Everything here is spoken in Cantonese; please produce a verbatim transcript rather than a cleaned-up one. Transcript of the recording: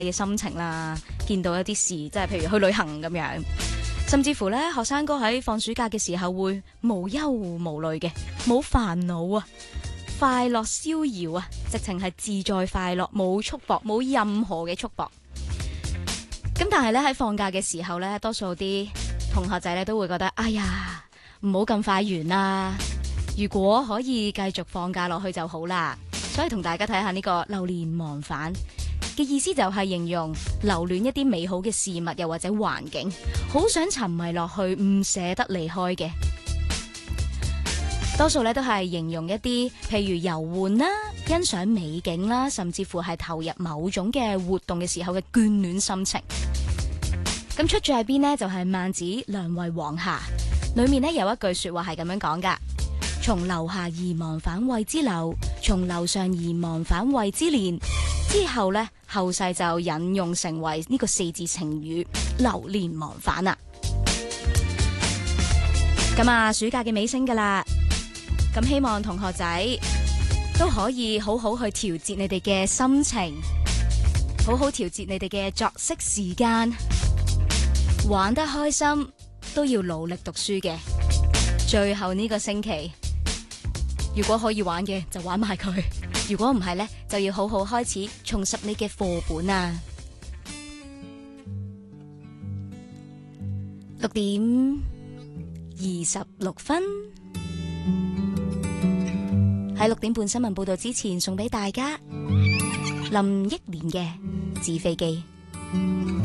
嘅心情啦，見到一啲事，即係譬如去旅行咁樣，甚至乎咧，學生哥喺放暑假嘅時候會無憂無慮嘅，冇煩惱啊，快樂逍遙啊，直情係自在快樂，冇束縛，冇任何嘅束縛。咁但係咧，喺放假嘅時候咧，多數啲同學仔咧都會覺得，哎呀，唔好咁快完啦，如果可以繼續放假落去就好啦。所以同大家睇下呢個流連忘返嘅意思，就係形容留戀一啲美好嘅事物，又或者環境，好想沉迷落去，唔捨得離開嘅。多數咧都係形容一啲譬如遊玩啦、欣賞美景啦，甚至乎係投入某種嘅活動嘅時候嘅眷戀心情。咁出處喺邊呢？就係、是、孟子《梁惠王下》裏面呢有一句說話係咁樣講噶：從樓下而忘返謂之流，從樓上而忘返謂之年。之後呢，後世就引用成為呢個四字成語流連忘返啦。咁啊，暑假嘅尾聲噶啦。咁希望同學仔都可以好好去調節你哋嘅心情，好好調節你哋嘅作息時間，玩得開心都要努力讀書嘅。最後呢個星期，如果可以玩嘅就玩埋佢，如果唔係呢，就要好好開始重拾你嘅課本啊。六點二十六分。喺六點半新聞報道之前，送俾大家林憶蓮嘅《紙飛機》。